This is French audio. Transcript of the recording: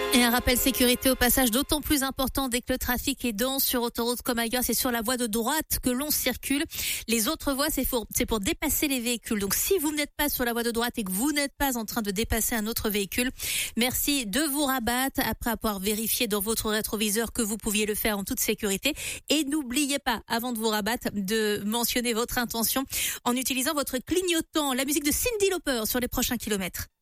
Et un rappel sécurité au passage d'autant plus important dès que le trafic est dense sur autoroute comme ailleurs, c'est sur la voie de droite que l'on circule. Les autres voies, c'est pour dépasser les véhicules. Donc si vous n'êtes pas sur la voie de droite et que vous n'êtes pas en train de dépasser un autre véhicule, merci de vous rabattre après avoir vérifié dans votre rétroviseur que vous pouviez le faire en toute sécurité. Et n'oubliez pas, avant de vous rabattre, de mentionner votre intention en utilisant votre clignotant. La musique de Cyndi Lauper sur les prochains kilomètres.